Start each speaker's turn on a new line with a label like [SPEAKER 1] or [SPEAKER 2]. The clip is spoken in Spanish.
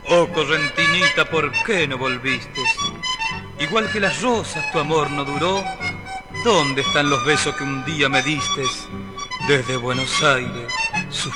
[SPEAKER 1] Oh correntinita, ¿por qué no volviste? Igual que las rosas tu amor no duró. ¿Dónde están los besos que un día me diste desde Buenos Aires